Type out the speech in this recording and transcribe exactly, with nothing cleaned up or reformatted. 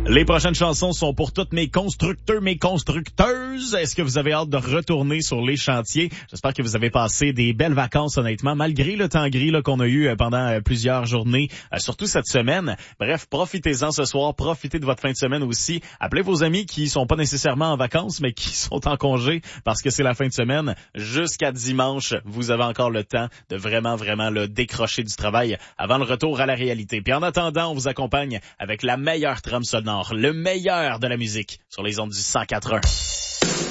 Les prochaines chansons sont pour toutes mes constructeurs, mes constructeuses. Est-ce que vous avez hâte de retourner sur les chantiers? J'espère que vous avez passé des belles vacances, honnêtement, malgré le temps gris là, qu'on a eu pendant plusieurs journées, euh, surtout cette semaine. Bref, profitez-en ce soir, profitez de votre fin de semaine aussi. Appelez vos amis qui sont pas nécessairement en vacances, mais qui sont en congé, parce que c'est la fin de semaine. Jusqu'à dimanche, vous avez encore le temps de vraiment, vraiment le décrocher du travail avant le retour à la réalité. Puis en attendant, on vous accompagne avec la meilleure trame sonore, le meilleur de la musique sur les ondes du cent quatre point un.